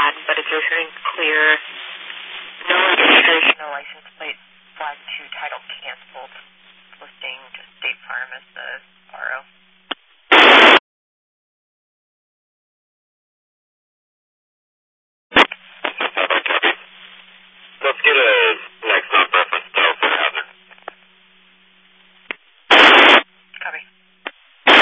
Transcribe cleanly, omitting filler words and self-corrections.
patent, but if you're hearing clear, no registration, no license